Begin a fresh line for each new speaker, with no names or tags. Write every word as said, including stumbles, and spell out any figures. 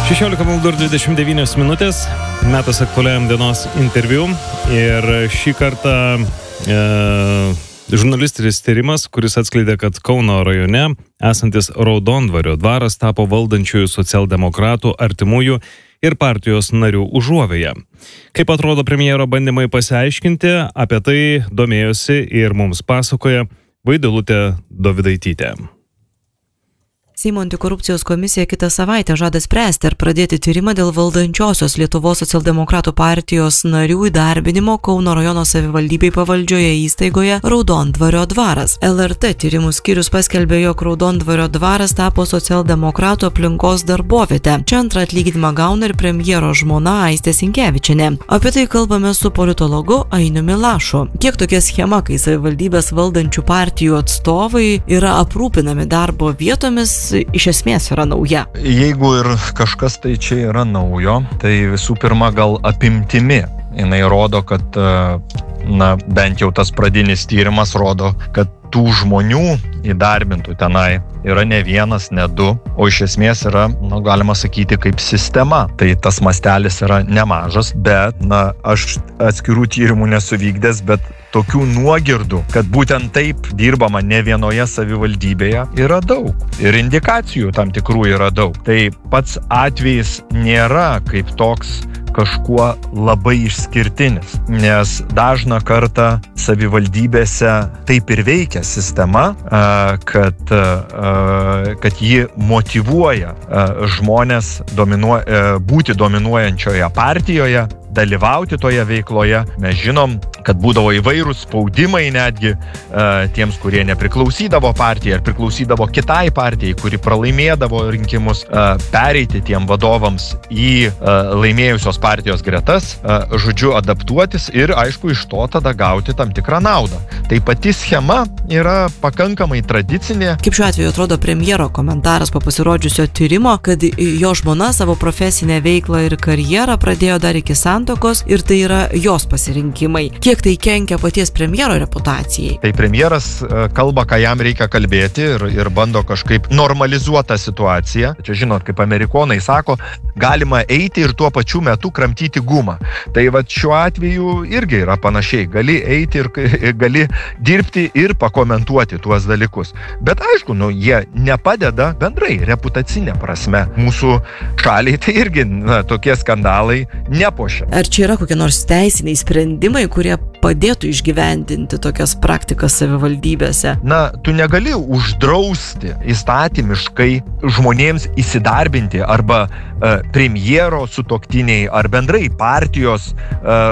šešiolika valandų ir dvidešimt devynios minutės, metas aktualiajam dienos interviu ir šį kartą e, žurnalistinis tyrimas, kuris atskleidė, kad Kauno rajone esantis Raudondvario dvaras tapo valdančiųjų socialdemokratų artimųjų ir partijos narių užuovėja. Kaip atrodo premjero bandymai pasiaiškinti, apie tai domėjosi ir mums pasakoja Vaidilutė Dovydaitytė.
Seimo antikorupcijos komisija kitą savaitę žada spręsti ar pradėti tyrimą dėl valdančiosios Lietuvos socialdemokratų partijos narių įdarbinimo Kauno rajono savivaldybei pavaldžioje įstaigoje Raudondvario dvaras. L R T tyrimų skyrius paskelbė, jog Raudondvario dvaras tapo socialdemokratų aplinkos darbovietę. Čia antrą atlyginimą gauna ir premjero žmona Aistė Sinkevičienė. Apie tai kalbame su politologu Ainiumi Lašu. Kiek tokia schema, kai savivaldybės valdančių partijų atstovai yra aprūpinami darbo vietomis, iš esmės yra nauja?
Jeigu ir kažkas tai čia yra naujo, tai visų pirma gal apimtimi. Jinai rodo, kad, na, bent jau tas pradinis tyrimas rodo, kad tų žmonių įdarbintų tenai yra ne vienas, ne du, o iš esmės yra, nu, galima sakyti, kaip sistema. Tai tas mastelis yra nemažas, bet, na, aš atskirų tyrimų nesu vykdęs, bet tokių nuogirdų, kad būtent taip dirbama ne vienoje savivaldybėje, yra daug. Ir indikacijų tam tikrų yra daug. Tai pats atvejis nėra kaip toks kažkuo labai išskirtinis, nes dažną kartą savivaldybėse taip ir veikia sistema, kad, kad ji motyvuoja žmonės dominuo, būti dominuojančioje partijoje, dalyvauti toje veikloje. Mes žinom, kad būdavo įvairūs spaudimai netgi uh, tiems, kurie nepriklausydavo partijai ar priklausydavo kitai partijai, kuri pralaimėdavo rinkimus, uh, pereiti tiem vadovams į uh, laimėjusios partijos gretas, uh, žodžiu adaptuotis ir, aišku, iš to tada gauti tam tikrą naudą. Tai pati schema yra pakankamai tradicinė.
Kaip šiuo atveju atrodo premjero komentaras po pasirodžiusio tyrimo, kad jo žmona savo profesinę veiklą ir karjerą pradėjo dar iki santokos ir tai yra jos pasirinkimai. Kiek tai kenkia paties premjero reputacijai?
Tai premjeras kalba, ką jam reikia kalbėti ir, ir bando kažkaip normalizuotą situaciją. Čia žinot, kaip amerikonai sako, galima eiti ir tuo pačiu metu kramtyti gumą. Tai va šiuo atveju irgi yra panašiai. Gali eiti ir gali dirbti ir pakomentuoti tuos dalykus. Bet aišku, nu, jie nepadeda bendrai reputacinė prasme. Mūsų šaliai tai irgi, na, tokie skandalai nepuošia.
Ar čia yra kokie nors teisiniai sprendimai, kurie padėtų išgyvendinti tokias praktikas savivaldybėse?
Na, tu negali uždrausti įstatymiškai žmonėms įsidarbinti arba e, premjero sutuoktiniai ar bendrai partijos e,